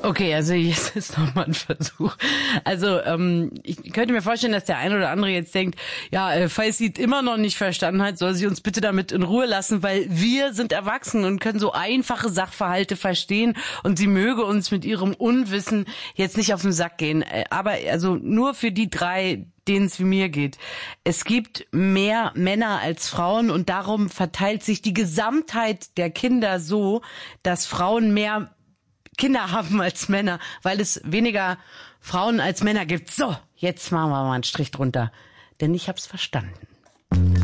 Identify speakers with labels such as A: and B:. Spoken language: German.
A: Okay, also jetzt ist nochmal ein Versuch. Also ich könnte mir vorstellen, dass der eine oder andere jetzt denkt, ja, falls sie es immer noch nicht verstanden hat, soll sie uns bitte damit in Ruhe lassen, weil wir sind erwachsen und können so einfache Sachverhalte verstehen und sie möge uns mit ihrem Unwissen jetzt nicht auf den Sack gehen. Aber also nur für die drei, denen es wie mir geht. Es gibt mehr Männer als Frauen und darum verteilt sich die Gesamtheit der Kinder so, dass Frauen mehr Kinder haben als Männer, weil es weniger Frauen als Männer gibt. So, jetzt machen wir mal einen Strich drunter, denn ich hab's verstanden.